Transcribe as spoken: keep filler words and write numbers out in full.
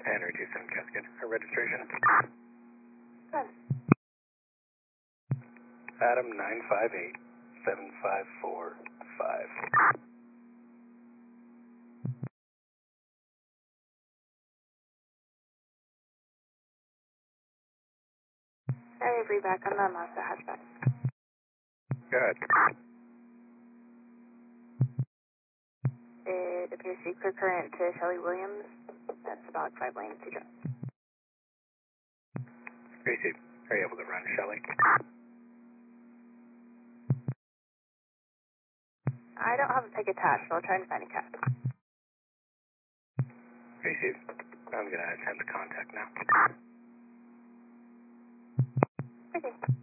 Henry two seven Cascade. Her registration? Good. Adam nine five eight seven five four five. Sorry, free back on the Mazda hatchback. Go ahead. It appears to be clear current to Shelley Williams. That's about five lanes to jump. Gracie, are you able to run Shelley? I don't have a peg attached, so I'll try and find a cat. Gracie, I'm going to attempt contact now. Okay.